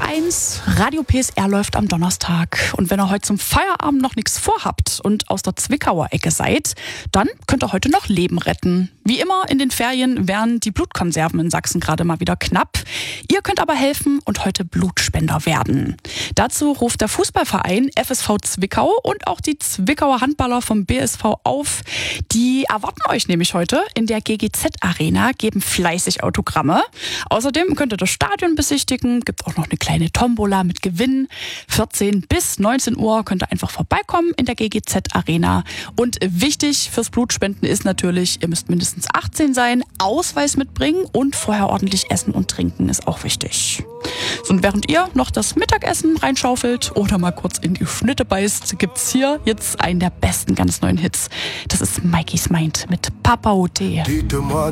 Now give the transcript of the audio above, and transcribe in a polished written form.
1, Radio PSR läuft am Donnerstag. Und wenn ihr heute zum Feierabend noch nichts vorhabt und aus der Zwickauer Ecke seid, dann könnt ihr heute noch Leben retten. Wie immer in den Ferien wären die Blutkonserven in Sachsen gerade mal wieder knapp. Ihr könnt aber helfen und heute Blutspender werden. Dazu ruft der Fußballverein FSV Zwickau und auch die Zwickauer Handballer vom BSV auf. Die erwarten euch nämlich heute in der GGZ-Arena, geben fleißig Autogramme. Außerdem könnt ihr das Stadion besichtigen, gibt auch noch eine kleine Tombola mit Gewinn. 14 bis 19 Uhr könnt ihr einfach vorbeikommen in der GGZ-Arena. Und wichtig fürs Blutspenden ist natürlich, ihr müsst mindestens 18 sein, Ausweis mitbringen und vorher ordentlich essen und trinken ist auch wichtig. So, und während ihr noch das Mittagessen reinschaufelt oder mal kurz in die Schnitte beißt, gibt's hier jetzt einen der besten ganz neuen Hits. Das ist Mikey's Mind mit Papa Ote.